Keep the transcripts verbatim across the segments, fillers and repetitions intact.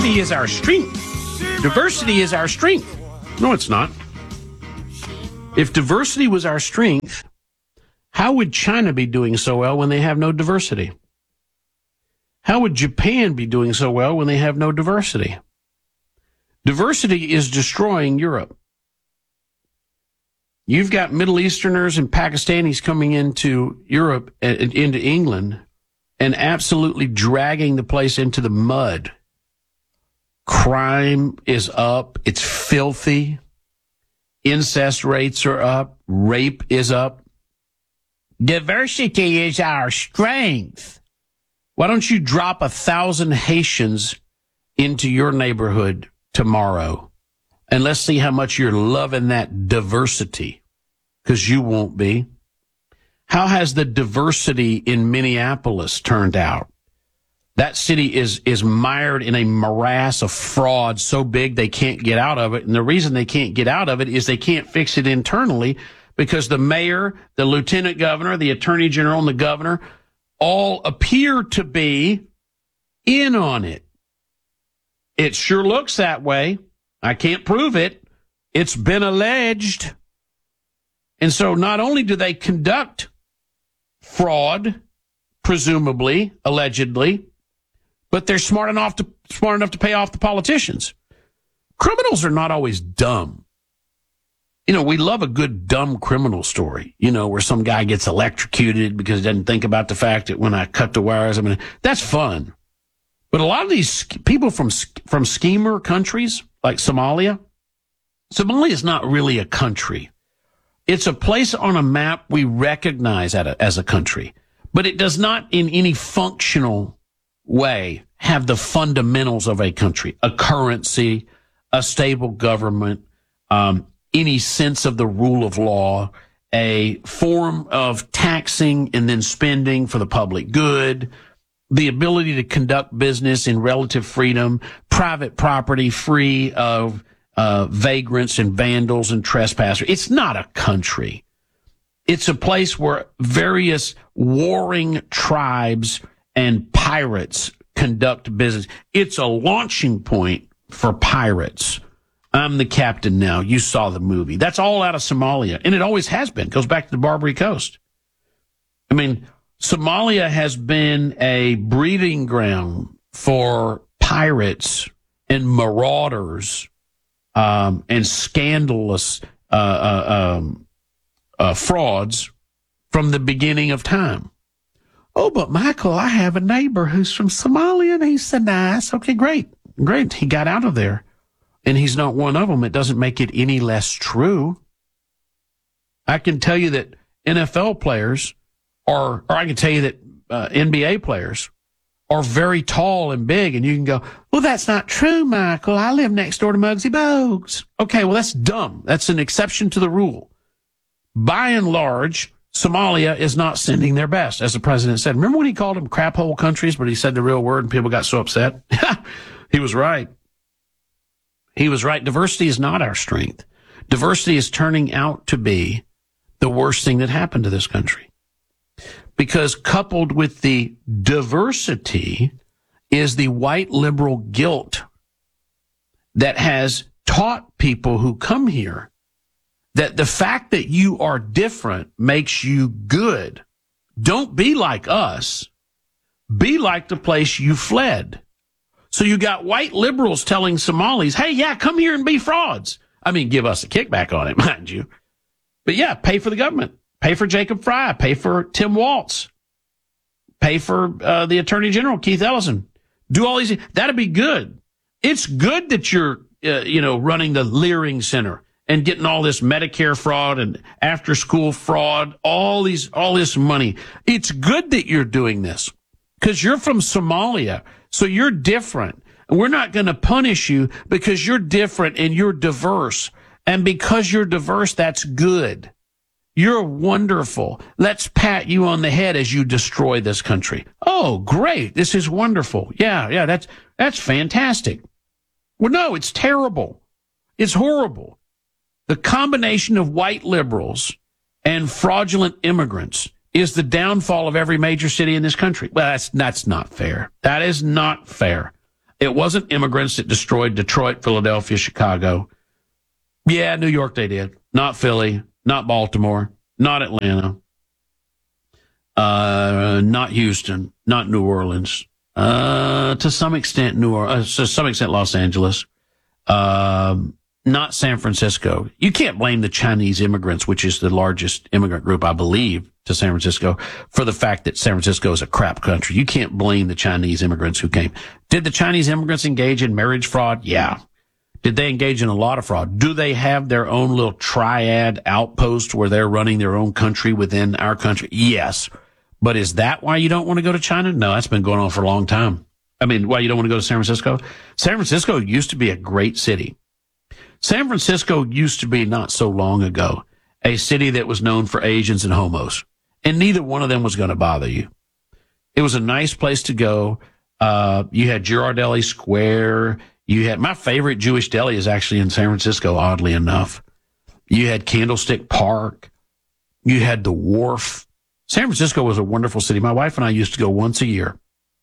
diversity is our strength. Diversity is our strength. No, it's not. If diversity was our strength, how would China be doing so well when they have no diversity? How would Japan be doing so well when they have no diversity? Diversity is destroying Europe. You've got Middle Easterners and Pakistanis coming into Europe, into England, and absolutely dragging the place into the mud. Crime is up. It's filthy. Incest rates are up. Rape is up. Diversity is our strength. Why don't you drop a thousand Haitians into your neighborhood tomorrow? And let's see how much you're loving that diversity, because you won't be. How has the diversity in Minneapolis turned out? That city is is mired in a morass of fraud so big they can't get out of it. And the reason they can't get out of it is they can't fix it internally, because the mayor, the lieutenant governor, the attorney general, and the governor all appear to be in on it. It sure looks that way. I can't prove it. It's been alleged. And so not only do they conduct fraud, presumably, allegedly, but they're smart enough to smart enough to pay off the politicians. Criminals are not always dumb. You know, we love a good dumb criminal story, you know, where some guy gets electrocuted because he doesn't think about the fact that when I cut the wires, I mean, that's fun. But a lot of these people from from schemer countries like Somalia, Somalia is not really a country. It's a place on a map we recognize as a country, but it does not in any functional way have the fundamentals of a country, a currency, a stable government, um, any sense of the rule of law, a form of taxing and then spending for the public good, the ability to conduct business in relative freedom, private property free of uh, vagrants and vandals and trespassers. It's not a country. It's a place where various warring tribes and pirates conduct business. It's a launching point for pirates. I'm the captain now. You saw the movie. That's all out of Somalia, and it always has been. It goes back to the Barbary Coast. I mean, Somalia has been a breeding ground for pirates and marauders um, and scandalous uh, uh, um, uh, frauds from the beginning of time. Oh, but Michael, I have a neighbor who's from Somalia, and he's so nice. Okay, great. Great. He got out of there, and he's not one of them. It doesn't make it any less true. I can tell you that N F L players are, or I can tell you that uh, N B A players are very tall and big, and you can go, well, that's not true, Michael. I live next door to Muggsy Bogues. Okay, well, that's dumb. That's an exception to the rule. By and large, Somalia is not sending their best, as the president said. Remember when he called them crap hole countries, but he said the real word and people got so upset? He was right. He was right. Diversity is not our strength. Diversity is turning out to be the worst thing that happened to this country. Because coupled with the diversity is the white liberal guilt that has taught people who come here that the fact that you are different makes you good. Don't be like us. Be like the place you fled. So you got white liberals telling Somalis, hey, yeah, come here and be frauds. I mean, give us a kickback on it, mind you. But yeah, pay for the government. Pay for Jacob Fry. Pay for Tim Walz. Pay for uh, the Attorney General, Keith Ellison. Do all these. That'd be good. It's good that you're, uh, you know, running the Leering Center and getting all this Medicare fraud and after school fraud, all these, all this money. It's good that you're doing this because you're from Somalia. So you're different. And we're not going to punish you because you're different and you're diverse. And because you're diverse, that's good. You're wonderful. Let's pat you on the head as you destroy this country. Oh, great. This is wonderful. Yeah, yeah, that's, that's fantastic. Well, no, it's terrible. It's horrible. The combination of white liberals and fraudulent immigrants is the downfall of every major city in this country. Well, that's, that's not fair. That is not fair. It wasn't immigrants that destroyed Detroit, Philadelphia, Chicago. Yeah, New York they did. Not Philly, not Baltimore, not Atlanta, uh, not Houston, not New Orleans. Uh, to some extent, New Orleans, uh, to some extent, Los Angeles. Um, not San Francisco. You can't blame the Chinese immigrants, which is the largest immigrant group, I believe, to San Francisco, for the fact that San Francisco is a crap country. You can't blame the Chinese immigrants who came. Did the Chinese immigrants engage in marriage fraud? Yeah. Did they engage in a lot of fraud? Do they have their own little triad outpost where they're running their own country within our country? Yes. But is that why you don't want to go to China? No, that's been going on for a long time. I mean, why you don't want to go to San Francisco? San Francisco used to be a great city. San Francisco used to be, not so long ago, a city that was known for Asians and homos. And neither one of them was going to bother you. It was a nice place to go. Uh, you had Girardelli Square. You had, my favorite Jewish deli is actually in San Francisco, oddly enough. You had Candlestick Park. You had the Wharf. San Francisco was a wonderful city. My wife and I used to go once a year.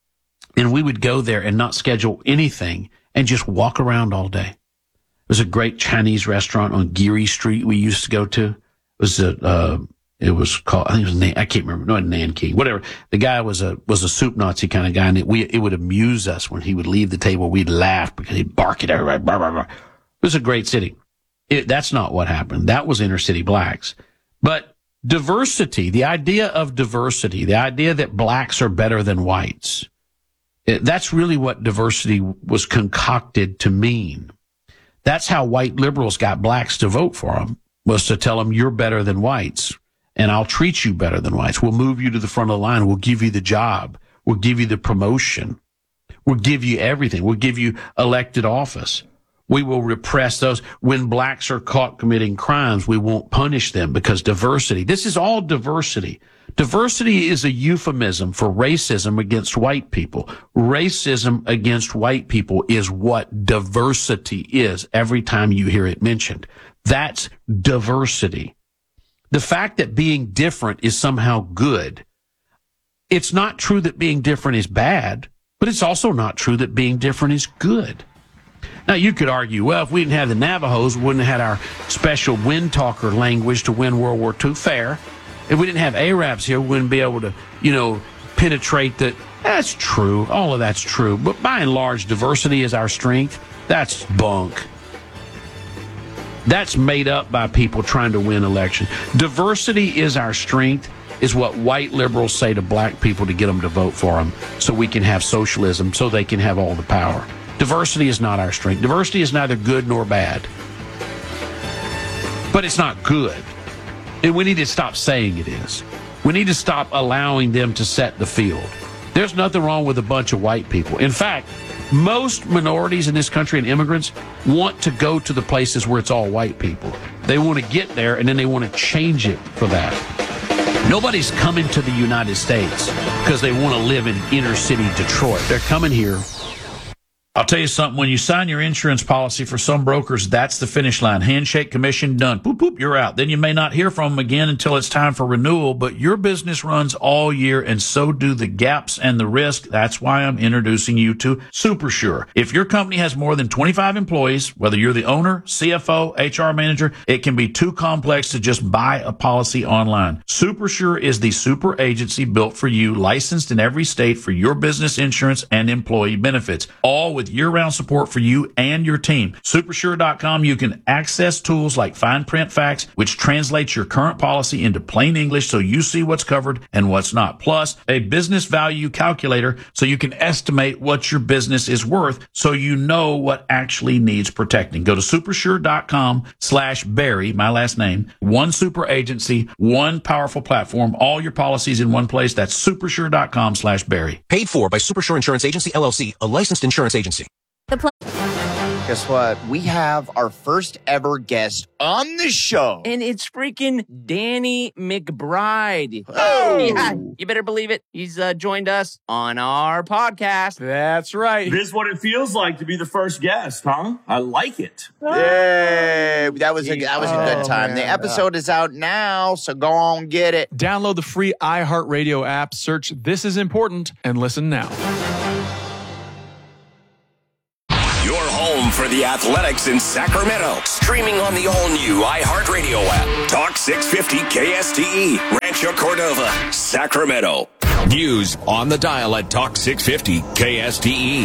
And we would go there and not schedule anything and just walk around all day. It was a great Chinese restaurant on Geary Street we used to go to. It was a, uh, it was called, I think it was, I can't remember, no, Nanking, whatever. The guy was a, was a soup Nazi kind of guy, and it, we, it would amuse us when he would leave the table. We'd laugh because he'd bark at everybody. Blah, blah, blah. It was a great city. It, that's not what happened. That was inner city blacks. But diversity, the idea of diversity, the idea that blacks are better than whites, it, that's really what diversity was concocted to mean. That's how white liberals got blacks to vote for them, was to tell them you're better than whites, and I'll treat you better than whites. We'll move you to the front of the line. We'll give you the job. We'll give you the promotion. We'll give you everything. We'll give you elected office. We will repress those. When blacks are caught committing crimes, we won't punish them because diversity. This is all diversity. Diversity is a euphemism for racism against white people. Racism against white people is what diversity is every time you hear it mentioned. That's diversity. The fact that being different is somehow good. It's not true that being different is bad, but it's also not true that being different is good. Now, you could argue, well, if we didn't have the Navajos, we wouldn't have had our special wind talker language to win World War Two. Fair. If we didn't have Arabs here, we wouldn't be able to, you know, penetrate that. That's true. All of that's true. But by and large, diversity is our strength. That's bunk. That's made up by people trying to win elections. Diversity is our strength is what white liberals say to black people to get them to vote for them so we can have socialism, so they can have all the power. Diversity is not our strength. Diversity is neither good nor bad. But it's not good. And we need to stop saying it is. We need to stop allowing them to set the field. There's nothing wrong with a bunch of white people. In fact, most minorities in this country and immigrants want to go to the places where it's all white people. They want to get there, and then they want to change it for that. Nobody's coming to the United States because they want to live in inner city Detroit. They're coming here. I'll tell you something, when you sign your insurance policy for some brokers, that's the finish line. Handshake, commission, done. Boop, boop, you're out. Then you may not hear from them again until it's time for renewal, but your business runs all year, and so do the gaps and the risk. That's why I'm introducing you to SuperSure. If your company has more than twenty-five employees, whether you're the owner, C F O, H R manager, it can be too complex to just buy a policy online. SuperSure is the super agency built for you, licensed in every state for your business insurance and employee benefits, all with year-round support for you and your team. Supersure dot com, you can access tools like Fine Print Facts, which translates your current policy into plain English so you see what's covered and what's not. Plus, a business value calculator so you can estimate what your business is worth so you know what actually needs protecting. Go to supersure dot com slash Barry, my last name. One super agency, one powerful platform, all your policies in one place. That's supersure dot com slash Barry. Paid for by Supersure Insurance Agency, L L C, a licensed insurance agency. The pl- Guess what? We have our first ever guest on the show. And it's freaking Danny McBride. Oh! Yeah, you better believe it. He's uh, joined us on our podcast. That's right. This is what it feels like to be the first guest, huh? I like it. Yay! That was a, that was a good Oh, time. man. The episode is out now, so go on get it. Download the free iHeartRadio app, search This Is Important, and listen now. Your home for the Athletics in Sacramento. Streaming on the all-new iHeartRadio app. Talk six fifty K S T E. Rancho Cordova, Sacramento. News on the dial at Talk six fifty K S T E.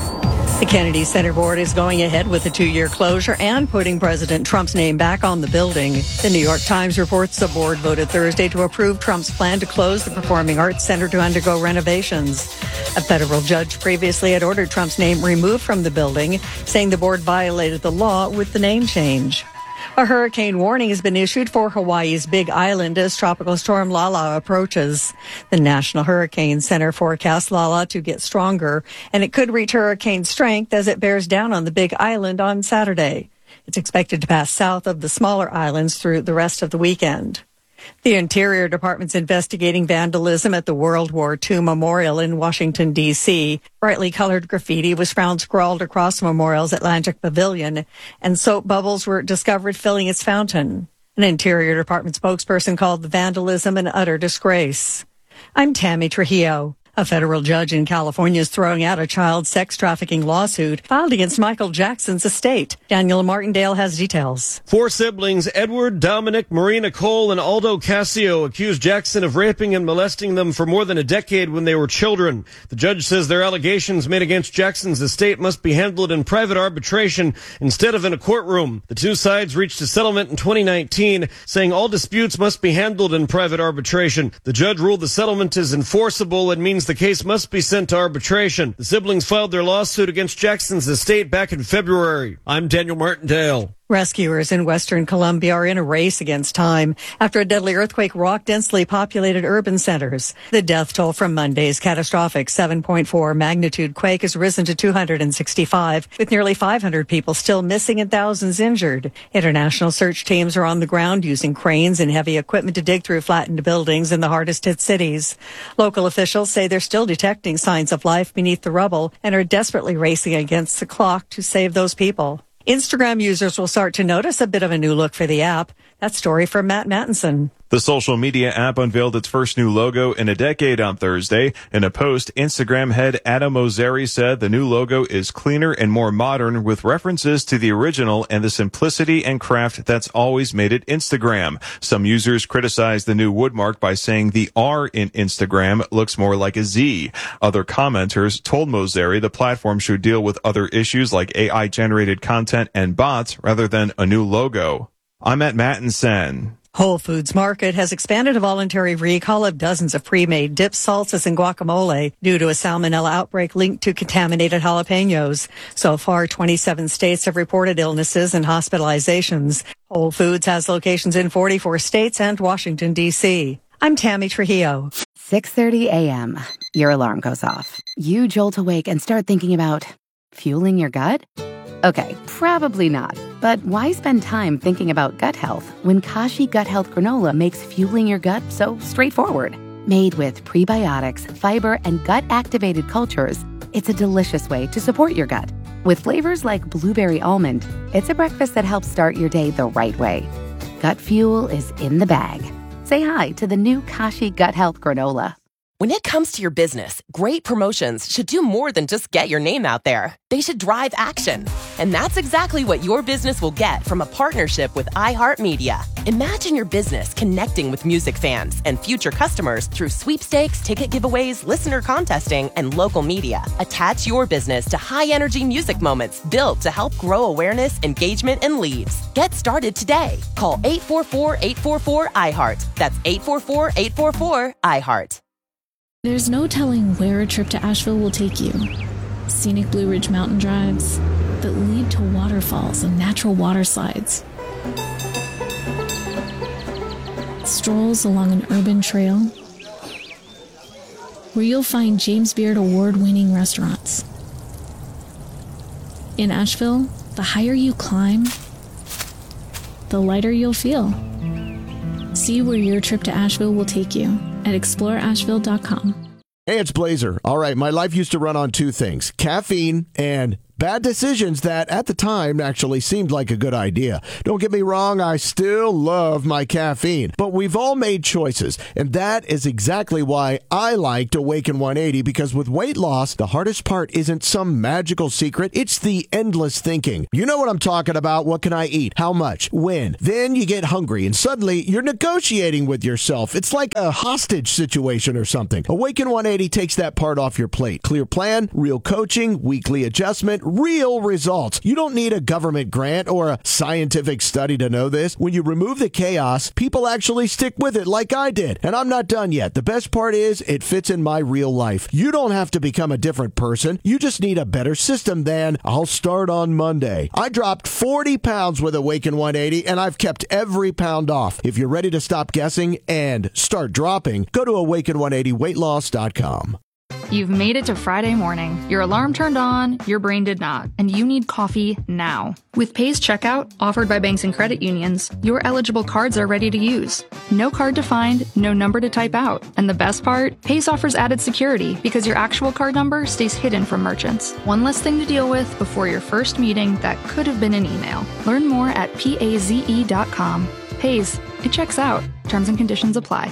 The Kennedy Center Board is going ahead with a two-year closure and putting President Trump's name back on the building. The New York Times reports the board voted Thursday to approve Trump's plan to close the Performing Arts Center to undergo renovations. A federal judge previously had ordered Trump's name removed from the building, saying the board violated the law with the name change. A hurricane warning has been issued for Hawaii's Big Island as Tropical Storm Lala approaches. The National Hurricane Center forecasts Lala to get stronger, and it could reach hurricane strength as it bears down on the Big Island on Saturday. It's expected to pass south of the smaller islands through the rest of the weekend. The Interior Department's investigating vandalism at the World War Two Memorial in Washington, D C Brightly colored graffiti was found scrawled across the memorial's Atlantic Pavilion, and soap bubbles were discovered filling its fountain. An Interior Department spokesperson called the vandalism an utter disgrace. I'm Tammy Trujillo. A federal judge in California is throwing out a child sex trafficking lawsuit filed against Michael Jackson's estate. Daniel Martindale has details. Four siblings, Edward, Dominic, Marina Cole, and Aldo Casio, accused Jackson of raping and molesting them for more than a decade when they were children. The judge says their allegations made against Jackson's estate must be handled in private arbitration instead of in a courtroom. The two sides reached a settlement in twenty nineteen, saying all disputes must be handled in private arbitration. The judge ruled the settlement is enforceable and means the case must be sent to arbitration. The siblings filed their lawsuit against Jackson's estate back in February. I'm Daniel Martindale. Rescuers in western Colombia are in a race against time after a deadly earthquake rocked densely populated urban centers. The death toll from Monday's catastrophic seven point four magnitude quake has risen to two hundred sixty-five, with nearly five hundred people still missing and thousands injured. International search teams are on the ground using cranes and heavy equipment to dig through flattened buildings in the hardest hit cities. Local officials say they're still detecting signs of life beneath the rubble and are desperately racing against the clock to save those people. Instagram users will start to notice a bit of a new look for the app. That story from Matt Mattinson. The social media app unveiled its first new logo in a decade on Thursday. In a post, Instagram head Adam Mosseri said the new logo is cleaner and more modern with references to the original and the simplicity and craft that's always made it Instagram. Some users criticized the new woodmark by saying the R in Instagram looks more like a Z. Other commenters told Mosseri the platform should deal with other issues like A I-generated content and bots rather than a new logo. I'm at Mattinson. Whole Foods Market has expanded a voluntary recall of dozens of pre-made dips, salsas, and guacamole due to a salmonella outbreak linked to contaminated jalapenos. So far, twenty-seven states have reported illnesses and hospitalizations. Whole Foods has locations in forty-four states and Washington, D C I'm Tammy Trujillo. six thirty a.m. Your alarm goes off. You jolt awake and start thinking about fueling your gut? Okay, probably not. But why spend time thinking about gut health when Kashi Gut Health Granola makes fueling your gut so straightforward? Made with prebiotics, fiber, and gut-activated cultures, it's a delicious way to support your gut. With flavors like blueberry almond, it's a breakfast that helps start your day the right way. Gut fuel is in the bag. Say hi to the new Kashi Gut Health Granola. When it comes to your business, great promotions should do more than just get your name out there. They should drive action. And that's exactly what your business will get from a partnership with iHeartMedia. Imagine your business connecting with music fans and future customers through sweepstakes, ticket giveaways, listener contesting, and local media. Attach your business to high-energy music moments built to help grow awareness, engagement, and leads. Get started today. Call eight four four, eight four four, I heart. That's eight four four, eight four four, I heart. There's no telling where a trip to Asheville will take you. Scenic Blue Ridge mountain drives that lead to waterfalls and natural water slides. Strolls along an urban trail where you'll find James Beard award-winning restaurants. In Asheville, the higher you climb, the lighter you'll feel. See where your trip to Asheville will take you at explore asheville dot com. Hey, it's Blazer. All right, my life used to run on two things, caffeine and Bad decisions that at the time actually seemed like a good idea. Don't get me wrong, I still love my caffeine, but we've all made choices, and that is exactly why I liked Awaken one eighty, because with weight loss, the hardest part isn't some magical secret, it's the endless thinking. You know what I'm talking about. What can I eat? How much? When? Then you get hungry, and suddenly you're negotiating with yourself. It's like a hostage situation or something. Awaken one eighty takes that part off your plate. Clear plan, real coaching, weekly adjustment, real results. You don't need a government grant or a scientific study to know this. When you remove the chaos, people actually stick with it like I did. And I'm not done yet. The best part is it fits in my real life. You don't have to become a different person. You just need a better system than I'll start on Monday. I dropped forty pounds with Awaken one eighty, and I've kept every pound off. If you're ready to stop guessing and start dropping, go to awaken one eighty weight loss dot com. You've made it to Friday morning. Your alarm turned on, your brain did not, and you need coffee now. With Pay's Checkout, offered by banks and credit unions, your eligible cards are ready to use. No card to find, no number to type out. And the best part? Pay's offers added security because your actual card number stays hidden from merchants. One less thing to deal with before your first meeting that could have been an email. Learn more at paze dot com. Pay's, it checks out. Terms and conditions apply.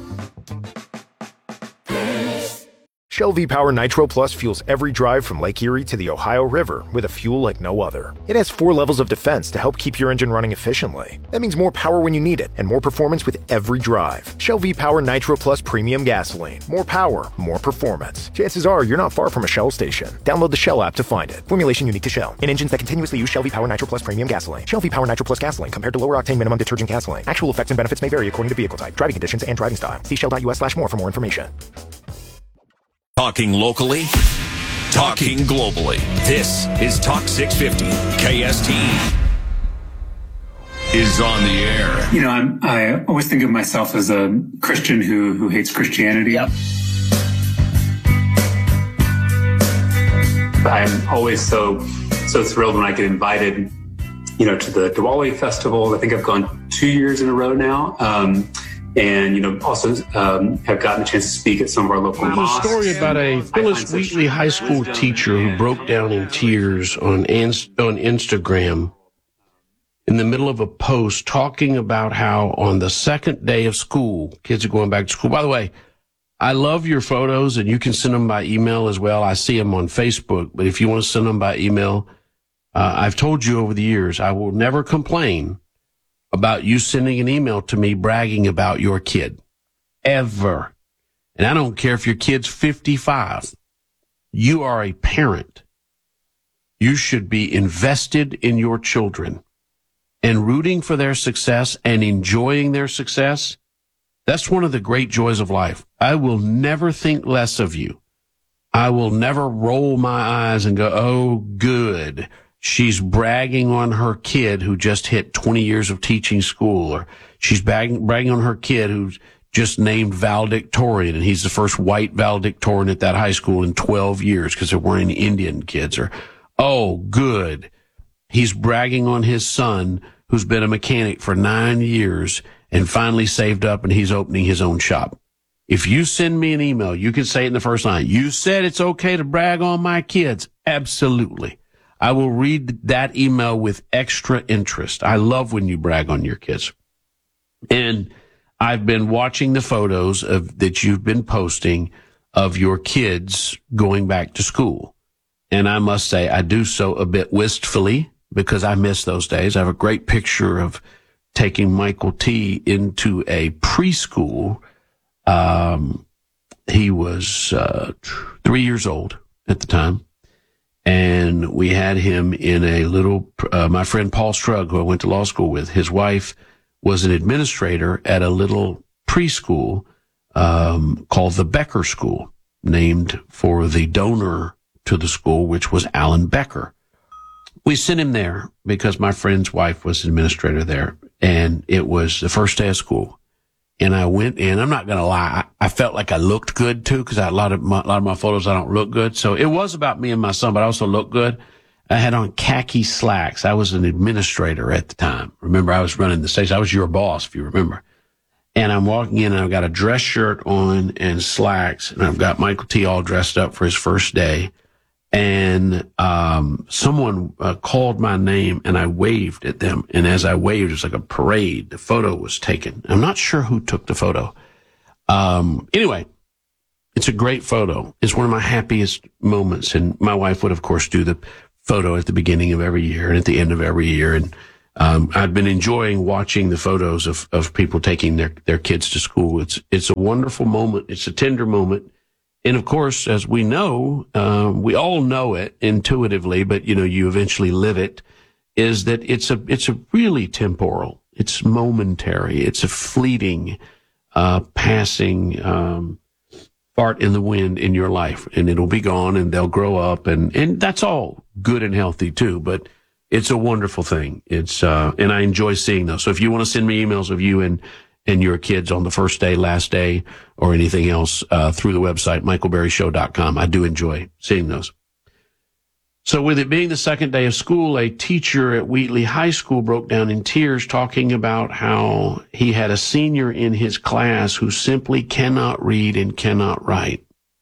Shell V-Power Nitro Plus fuels every drive from Lake Erie to the Ohio River with a fuel like no other. It has four levels of defense to help keep your engine running efficiently. That means more power when you need it and more performance with every drive. Shell V-Power Nitro Plus Premium Gasoline. More power, more performance. Chances are you're not far from a Shell station. Download the Shell app to find it. Formulation unique to Shell. In engines that continuously use Shell V-Power Nitro Plus Premium Gasoline. Shell V-Power Nitro Plus Gasoline compared to lower octane minimum detergent gasoline. Actual effects and benefits may vary according to vehicle type, driving conditions, and driving style. See shell dot U S slash more for more information. Talking locally, talking globally. This is Talk six fifty. K S T E is on the air. You know, I'm, I always think of myself as a Christian who who hates Christianity. Yep. I'm always so so thrilled when I get invited, you know, to the Diwali festival. I think I've gone two years in a row now. Um, And, you know, also um, have gotten a chance to speak at some of our local There's mosques. a story about a Phyllis Wheatley high school teacher who broke down in tears on on Instagram in the middle of a post talking about how on the second day of school, kids are going back to school. By the way, I love your photos, and you can send them by email as well. I see them on Facebook, but if you want to send them by email, uh, I've told you over the years, I will never complain about you sending an email to me bragging about your kid. Ever. And I don't care if your kid's fifty-five. You are a parent. You should be invested in your children and rooting for their success and enjoying their success. That's one of the great joys of life. I will never think less of you. I will never roll my eyes and go, oh, good. She's bragging on her kid who just hit twenty years of teaching school, or she's bragging, bragging on her kid who's just named valedictorian, and he's the first white valedictorian at that high school in twelve years because there weren't any Indian kids. Or, oh, good. He's bragging on his son who's been a mechanic for nine years and finally saved up, and he's opening his own shop. If you send me an email, you can say it in the first line. You said it's okay to brag on my kids. Absolutely. I will read that email with extra interest. I love when you brag on your kids. And I've been watching the photos of that you've been posting of your kids going back to school. And I must say, I do so a bit wistfully because I miss those days. I have a great picture of taking Michael T. into a preschool. Um, he was uh, three years old at the time. And we had him in a little, uh, my friend Paul Strug, who I went to law school with, his wife was an administrator at a little preschool um, called the Becker School, named for the donor to the school, which was Alan Becker. We sent him there because my friend's wife was an administrator there, and it was the first day of school. And I went in, I'm not going to lie, I, I felt like I looked good too, because a lot of my, a lot of my photos, I don't look good. So it was about me and my son, but I also looked good. I had on khaki slacks. I was an administrator at the time. Remember, I was running the station. I was your boss, if you remember. And I'm walking in, and I've got a dress shirt on and slacks, and I've got Michael T. all dressed up for his first day. and um, someone uh, called my name, and I waved at them. And as I waved, it was like a parade. The photo was taken. I'm not sure who took the photo. Um, anyway, it's a great photo. It's one of my happiest moments. And my wife would, of course, do the photo at the beginning of every year and at the end of every year. And um, I've been enjoying watching the photos of, of people taking their, their kids to school. It's it's a wonderful moment. It's a tender moment. And of course, as we know, uh, we all know it intuitively, but you know, you eventually live it, is that it's a, it's a really temporal. It's momentary. It's a fleeting, uh, passing, um, fart in the wind in your life, and it'll be gone and they'll grow up, and, and that's all good and healthy too, but it's a wonderful thing. It's, uh, and I enjoy seeing those. So if you want to send me emails of you and, and your kids on the first day, last day, or anything else, uh, through the website, michael berry show dot com. I do enjoy seeing those. So with it being the second day of school, a teacher at Wheatley High School broke down in tears talking about how he had a senior in his class who simply cannot read and cannot write.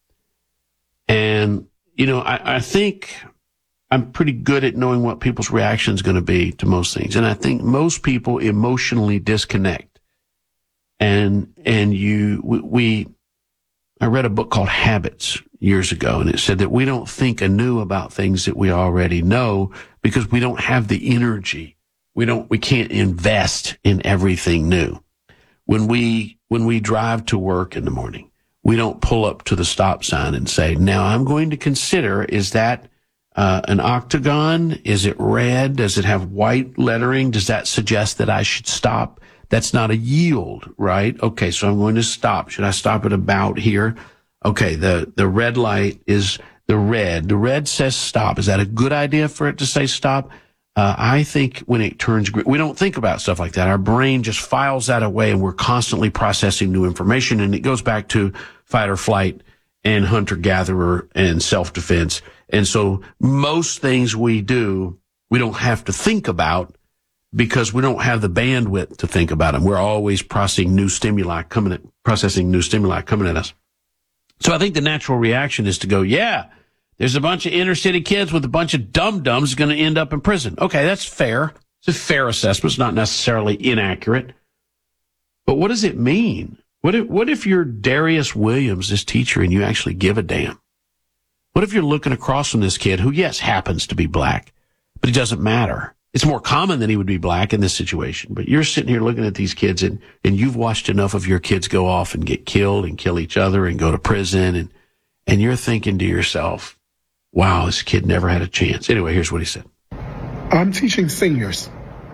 And, you know, I, I think I'm pretty good at knowing what people's reaction is going to be to most things. And I think most people emotionally disconnect. And, and you, we, we, I read a book called Habits years ago, and it said that we don't think anew about things that we already know because we don't have the energy. We don't, we can't invest in everything new. When we, when we drive to work in the morning, we don't pull up to the stop sign and say, now I'm going to consider, is that uh, an octagon? Is it red? Does it have white lettering? Does that suggest that I should stop? That's not a yield, right? Okay, so I'm going to stop. Should I stop at about here? Okay, the, the red light is the red. The red says stop. Is that a good idea for it to say stop? Uh, I think when it turns green, we don't think about stuff like that. Our brain just files that away, and we're constantly processing new information, and it goes back to fight or flight and hunter-gatherer and self-defense. And so most things we do, we don't have to think about, because we don't have the bandwidth to think about them. We're always processing new stimuli coming at, processing new stimuli coming at us. So I think the natural reaction is to go, yeah, there's a bunch of inner city kids with a bunch of dum-dums going to end up in prison. Okay, that's fair. It's a fair assessment. It's not necessarily inaccurate. But what does it mean? What if, what if you're Darius Williams, this teacher, and you actually give a damn? What if you're looking across from this kid who, yes, happens to be black, but it doesn't matter? It's more common that he would be black in this situation, but you're sitting here looking at these kids, and, and you've watched enough of your kids go off and get killed and kill each other and go to prison, and, and you're thinking to yourself, wow, this kid never had a chance. Anyway, here's what he said. I'm teaching seniors.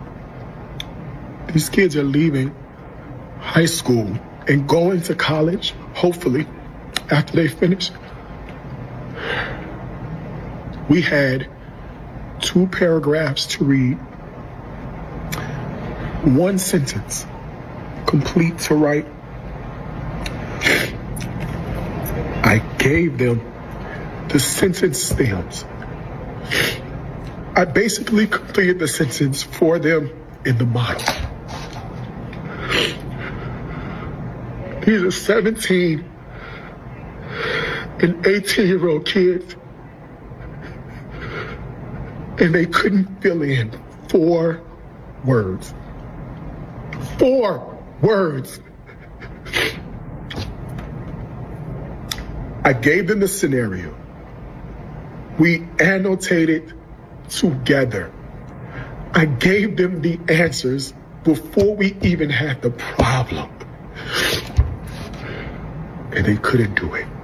These kids are leaving high school and going to college, hopefully, after they finish. We had two paragraphs to read, one sentence complete to write. I gave them the sentence stems. I basically completed the sentence for them in the model. These are seventeen and eighteen year old kids, and they couldn't fill in four words. Four words. I gave them the scenario. We annotated together. I gave them the answers before we even had the problem. And they couldn't do it.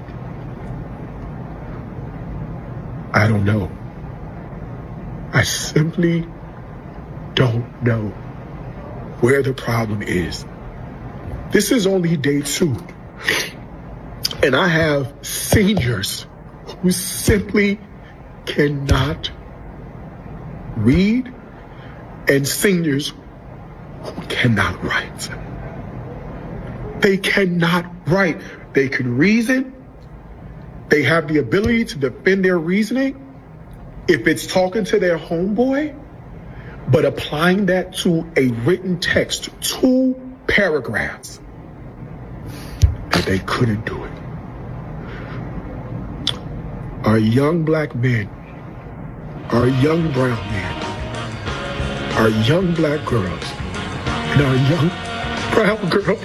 I don't know. I simply don't know where the problem is. This is only day two. And I have seniors who simply cannot read and seniors who cannot write. They cannot write. They can reason. They have the ability to defend their reasoning if it's talking to their homeboy, but applying that to a written text, two paragraphs, and they couldn't do it. our young black men, our young brown men, our young black girls, and our young brown girls.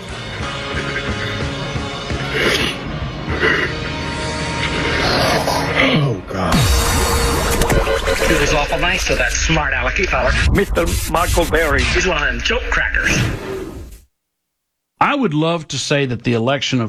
Oh, God. It was awful nice of that smart alecky feller. Mister Michael Berry. He's one of them joke crackers. I would love to say that the election of